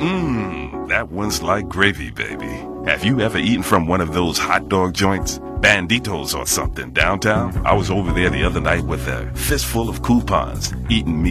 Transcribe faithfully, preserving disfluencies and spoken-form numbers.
Mmm, that one's like gravy, baby. Have you ever eaten from one of those hot dog joints? Banditos or something downtown? I was over there the other night with a fistful of coupons, eating me